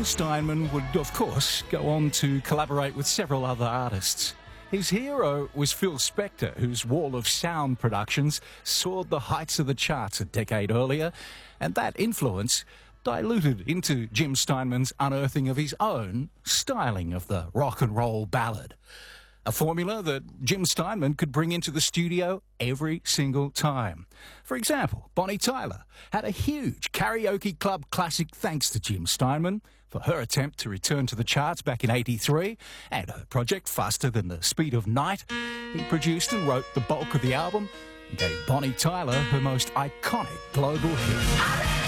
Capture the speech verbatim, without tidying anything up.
Jim Steinman would, of course, go on to collaborate with several other artists. His hero was Phil Spector, whose wall of sound productions soared the heights of the charts a decade earlier, and that influence diluted into Jim Steinman's unearthing of his own styling of the rock and roll ballad. A formula that Jim Steinman could bring into the studio every single time. For example, Bonnie Tyler had a huge karaoke club classic thanks to Jim Steinman for her attempt to return to the charts back in eighty-three, and her project Faster Than the Speed of Night. He produced and wrote the bulk of the album and gave Bonnie Tyler her most iconic global hit.